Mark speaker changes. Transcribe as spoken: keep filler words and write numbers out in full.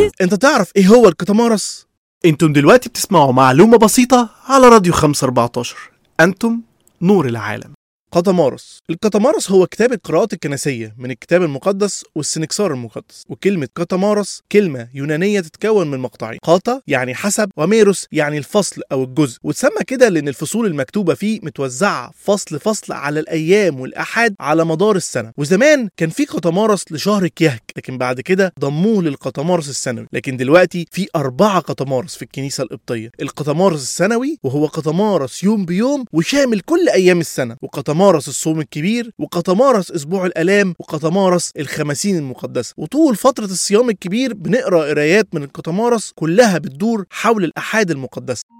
Speaker 1: انت تعرف ايه هو القطمارس؟
Speaker 2: انتم دلوقتي بتسمعوا معلومة بسيطة على راديو خمسة أربعتاشر. انتم نور العالم.
Speaker 1: قطمارس. القطمارس هو كتاب القراءات الكنسية من الكتاب المقدس والسنكسار المقدس. وكلمة قطمارس كلمة يونانية تتكون من مقطعين، قاطا يعني حسب، وميروس يعني الفصل أو الجزء، وتسمى كده لأن الفصول المكتوبة فيه متوزعة فصل فصل على الأيام والأحاد على مدار السنة. وزمان كان في قطمارس لشهر كيهك، لكن بعد كده ضموه للقطمارس السنوي. لكن دلوقتي في أربعة قطمارس في الكنيسة القبطية: القطمارس السنوي وهو قطمارس يوم بيوم وشامل كل أيام السنة، وقطمارس قطمارس الصوم الكبير، وقطمارس اسبوع الالام، وقطمارس الخمسين المقدسه. وطول فتره الصيام الكبير بنقرا قرايات من القطمارس كلها بتدور حول الاحاد المقدسه.